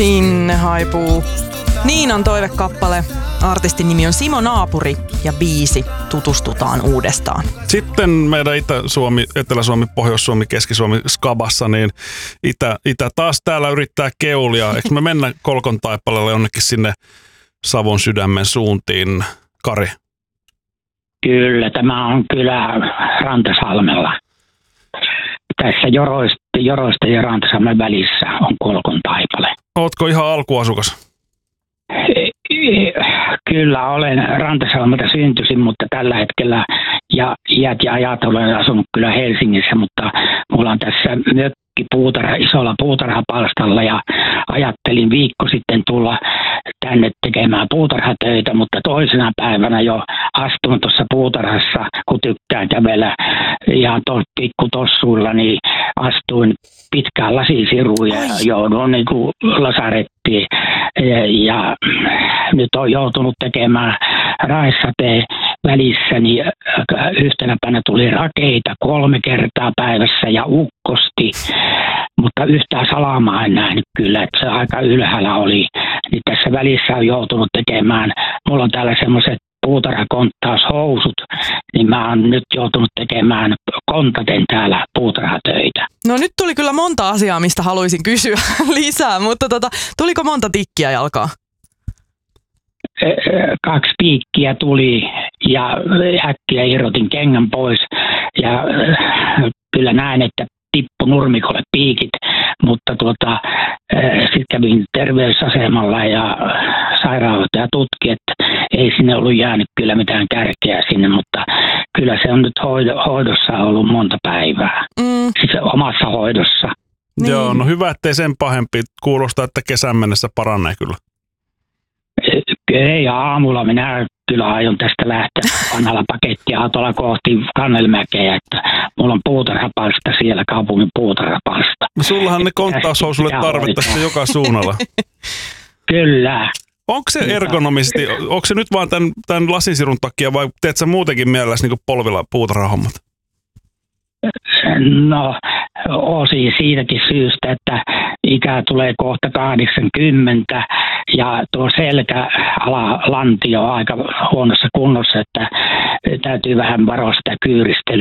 Sinne haipuu Niinan toivekappale. Artistin nimi on Simo Naapuri ja biisi Tutustutaan uudestaan. Sitten meidän Itä-Suomi, Etelä-Suomi, Pohjois-Suomi, Keski-Suomi skabassa, niin Itä taas täällä yrittää keulia. Eikö me mennä Kolkon taipaleelle jonnekin sinne Savon sydämen suuntiin, Kari? Kyllä, tämä on kylä Rantasalmella. Tässä Joroista ja Rantasalmen välissä on Kolkon taipale. Ootko ihan alkuasukas? Kyllä, olen Rantasalmelta syntyisin, mutta tällä hetkellä iät ja ajat olen asunut kyllä Helsingissä, mutta mulla on tässä isolla puutarhapalstalla ja ajattelin viikko sitten tulla tänne tekemään puutarhatöitä, mutta toisena päivänä jo astun tuossa puutarhassa, kun tykkään kävellä ihan pikkutossuilla, niin astuin pitkään lasisiruun ja joudun niin kuin lasarettiin. Ja nyt on joutunut tekemään raissateen välissä, niin yhtenä päivänä tuli rakeita 3 kertaa päivässä ja ukkosti, mutta yhtään salamaa en nähnyt kyllä, että se aika ylhäällä oli. Niin tässä välissä on joutunut tekemään, mulla on täällä semmoiset puutarhakonttaushousut, niin mä oon nyt joutunut tekemään kontaten täällä puutarhatöitä. No nyt tuli kyllä monta asiaa, mistä haluaisin kysyä lisää, mutta tuliko monta tikkiä jalkaa? 2 piikkiä tuli ja äkkiä irrotin kengän pois ja kyllä näen, että tippu nurmikolle piikit, mutta sitten kävin terveysasemalla ja sairaanhoitaja tutki, että ei sinne ollut jäänyt kyllä mitään kärkeä sinne, mutta kyllä se on nyt hoidossa ollut monta päivää, siis omassa hoidossa. Niin. Joo, no hyvä, ettei sen pahempi. Kuulostaa, että kesän mennessä paranee kyllä. Ei, aamulla minä kyllä aion tästä lähteä vanhalla pakettiautolla kohti Kannelmäkeä, että mulla on puutarhapalsta siellä, kaupungin puutarhapalsta. No sullahan ne konttaushousulle tarvetta sitten joka suunnalla. Kyllä. Onko se ergonomisesti, onko se nyt vaan tämän lasisirun takia vai teet sä muutenkin mielelläsi niin polvilla puutarhahommat? No, osin siitäkin syystä, että ikä tulee kohta 80 ja tuo selkäalalantio on aika huonossa kunnossa, että täytyy vähän varoa sitä kyyristelyä